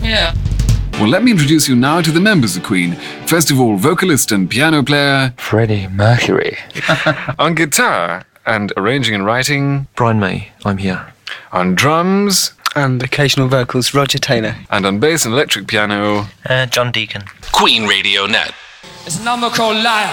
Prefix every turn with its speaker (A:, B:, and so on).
A: Yeah.
B: Well, let me introduce you now to the members of Queen. First of all, vocalist and piano player
C: Freddie Mercury.
D: On guitar and arranging and writing,
C: Brian May, I'm here.
D: on drums,
E: And occasional vocals, Roger Taylor.
D: and on bass and electric piano,
F: John Deacon.
G: Queen Radio Net.
A: It's a number called Liar.